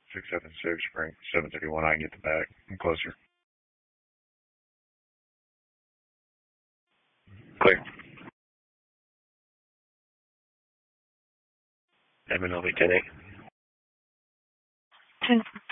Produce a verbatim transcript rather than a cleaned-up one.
six seven six, bring seven thirty-one. I can get the back. I'm closer. Clear. Edmund, L V ten eight. ten